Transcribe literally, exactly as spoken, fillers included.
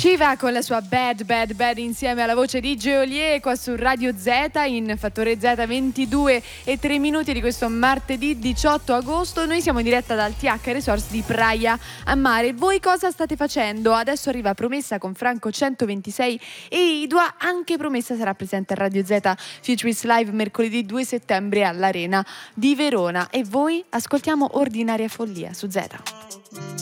Shiva con la sua Bad Bad Bad insieme alla voce di Geolier qua su Radio Z in Fattore Z, ventidue e tre minuti di questo martedì diciotto agosto. Noi siamo in diretta dal T H Resorts di Praia a Mare. Voi cosa state facendo? Adesso arriva Promessa con Franco centoventisei e Idua. Anche Promessa sarà presente a Radio Z Futurist Live mercoledì due settembre all'Arena di Verona. E voi? Ascoltiamo Ordinaria Follia su Z.